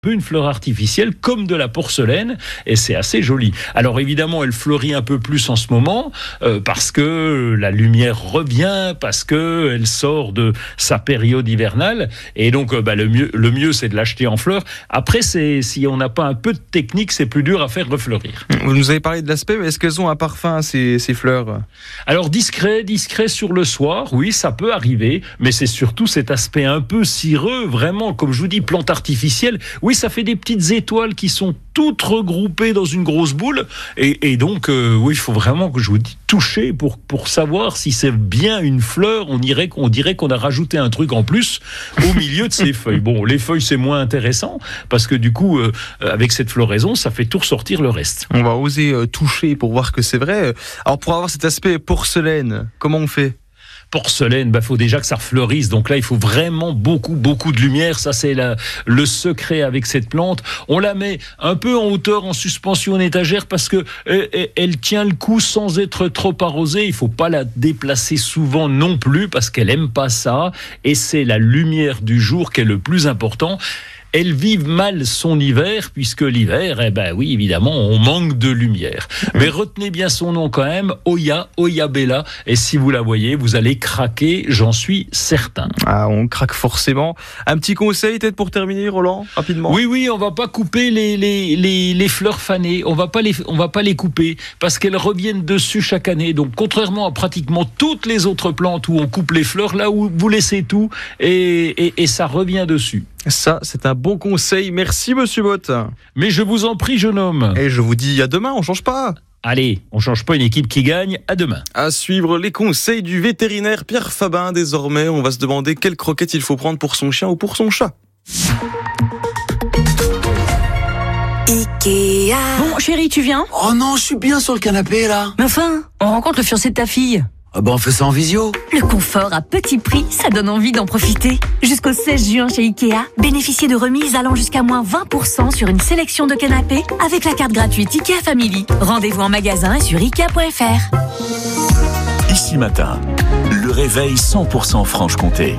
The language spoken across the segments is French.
Une fleur artificielle comme de la porcelaine et c'est assez joli. Alors évidemment elle fleurit un peu plus en ce moment parce que la lumière revient, parce que elle sort de sa période hivernale et donc le mieux c'est de l'acheter en fleurs. Après si on n'a pas un peu de technique, c'est plus dur à faire refleurir. Vous nous avez parlé de l'aspect, mais est-ce qu'elles ont un parfum ces fleurs ? Alors discret sur le soir, oui ça peut arriver, mais c'est surtout cet aspect un peu cireux, vraiment comme je vous dis plante artificielle. Oui, ça fait des petites étoiles qui sont toutes regroupées dans une grosse boule. Et donc, oui, il faut vraiment que je vous dise toucher pour savoir si c'est bien une fleur. On dirait qu'on a rajouté un truc en plus au milieu de ces feuilles. Bon, les feuilles, c'est moins intéressant parce que du coup, avec cette floraison, ça fait tout ressortir le reste. On va oser toucher pour voir que c'est vrai. Alors, pour avoir cet aspect porcelaine, comment on fait ? Porcelaine, faut déjà que ça refleurisse. Donc là, il faut vraiment beaucoup de lumière. Ça, c'est le secret avec cette plante. On la met un peu en hauteur, en suspension en étagère, parce que elle tient le coup sans être trop arrosée. Il faut pas la déplacer souvent non plus, parce qu'elle aime pas ça. Et c'est la lumière du jour qui est le plus important. Elle vit mal son hiver, puisque l'hiver, oui, évidemment, on manque de lumière. Mais retenez bien son nom quand même, Oya Bella. Et si vous la voyez, vous allez craquer, j'en suis certain. Ah, on craque forcément. Un petit conseil, peut-être pour terminer, Roland, rapidement. Oui, on va pas couper les fleurs fanées. On va pas les couper, parce qu'elles reviennent dessus chaque année. Donc, contrairement à pratiquement toutes les autres plantes où on coupe les fleurs, là où vous laissez tout, et ça revient dessus. Ça, c'est un bon conseil. Merci, Monsieur Bott. Mais je vous en prie, jeune homme. Et je vous dis à demain, on change pas. Allez, on change pas une équipe qui gagne. À demain. À suivre les conseils du vétérinaire Pierre Fabin. Désormais, on va se demander quelle croquette il faut prendre pour son chien ou pour son chat. Ikea. Bon, chérie, tu viens ? Oh non, je suis bien sur le canapé, là. Mais enfin, on rencontre le fiancé de ta fille. Ah on fait ça en visio. Le confort à petit prix, ça donne envie d'en profiter. Jusqu'au 16 juin chez Ikea, bénéficiez de remises allant jusqu'à moins 20% sur une sélection de canapés avec la carte gratuite Ikea Family. Rendez-vous en magasin et sur Ikea.fr. Ici Matin, le réveil 100% Franche-Comté.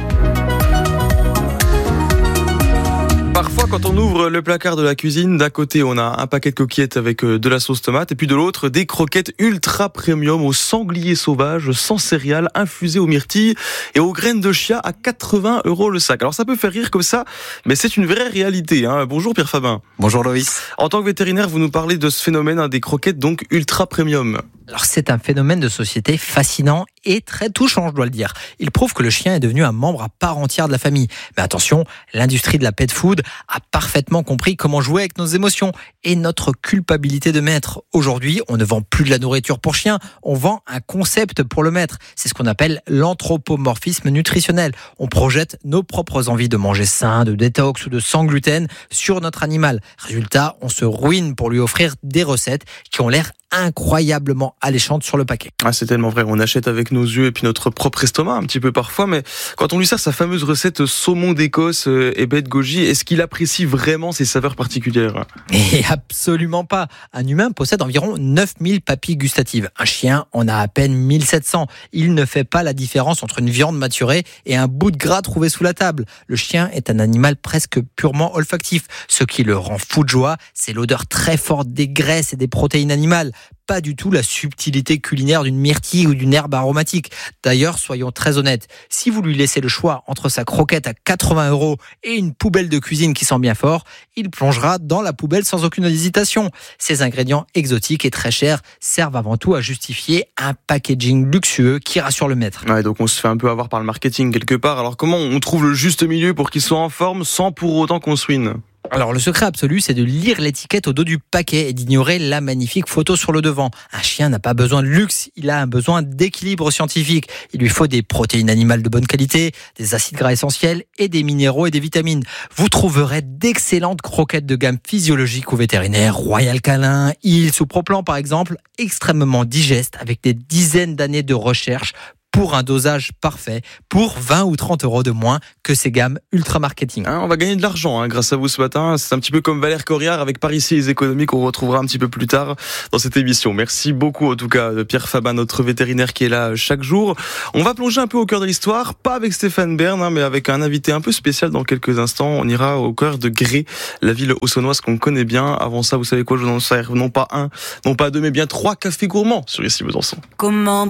Parfois, quand on ouvre le placard de la cuisine, d'un côté, on a un paquet de coquillettes avec de la sauce tomate, et puis de l'autre, des croquettes ultra premium au sanglier sauvage, sans céréales, infusées aux myrtilles et aux graines de chia à 80 € le sac. Alors, ça peut faire rire comme ça, mais c'est une vraie réalité. Bonjour Pierre Fabin. Bonjour Loïs. En tant que vétérinaire, vous nous parlez de ce phénomène des croquettes donc ultra premium. Alors c'est un phénomène de société fascinant et très touchant, je dois le dire. Il prouve que le chien est devenu un membre à part entière de la famille. Mais attention, l'industrie de la pet food a parfaitement compris comment jouer avec nos émotions et notre culpabilité de maître. Aujourd'hui, on ne vend plus de la nourriture pour chien, on vend un concept pour le maître. C'est ce qu'on appelle l'anthropomorphisme nutritionnel. On projette nos propres envies de manger sain, de détox ou de sans gluten sur notre animal. Résultat, on se ruine pour lui offrir des recettes qui ont l'air incroyablement alléchante sur le paquet. C'est tellement vrai, on achète avec nos yeux et puis notre propre estomac un petit peu parfois, mais quand on lui sert sa fameuse recette saumon d'Écosse et baie de goji, est-ce qu'il apprécie vraiment ces saveurs particulières ? Et absolument pas. Un humain possède environ 9000 papilles gustatives. Un chien en a à peine 1700. Il ne fait pas la différence entre une viande maturée et un bout de gras trouvé sous la table. Le chien est un animal presque purement olfactif. Ce qui le rend fou de joie, c'est l'odeur très forte des graisses et des protéines animales. Pas du tout la subtilité culinaire d'une myrtille ou d'une herbe aromatique. D'ailleurs, soyons très honnêtes, si vous lui laissez le choix entre sa croquette à 80 € et une poubelle de cuisine qui sent bien fort, il plongera dans la poubelle sans aucune hésitation. Ces ingrédients exotiques et très chers servent avant tout à justifier un packaging luxueux qui rassure le maître. Donc on se fait un peu avoir par le marketing quelque part. Alors comment on trouve le juste milieu pour qu'il soit en forme sans pour autant qu'on swine ? Alors le secret absolu, c'est de lire l'étiquette au dos du paquet et d'ignorer la magnifique photo sur le devant. Un chien n'a pas besoin de luxe, il a un besoin d'équilibre scientifique. Il lui faut des protéines animales de bonne qualité, des acides gras essentiels et des minéraux et des vitamines. Vous trouverez d'excellentes croquettes de gamme physiologique au vétérinaire, Royal Canin, Hills ou Pro Plan par exemple, extrêmement digestes avec des dizaines d'années de recherche pour un dosage parfait, pour 20 ou 30 € de moins que ces gammes ultra marketing. On va gagner de l'argent grâce à vous ce matin. C'est un petit peu comme Valère Corriard avec Parisis les économies qu'on retrouvera un petit peu plus tard dans cette émission. Merci beaucoup en tout cas Pierre Fabat, notre vétérinaire qui est là chaque jour. On va plonger un peu au cœur de l'histoire, pas avec Stéphane Bern, mais avec un invité un peu spécial dans quelques instants. On ira au cœur de Gré, la ville haute-saônoise qu'on connaît bien. Avant ça, vous savez quoi, je vous en sers non pas un, non pas deux, mais bien 3 cafés gourmands sur Ici Besançon. Comment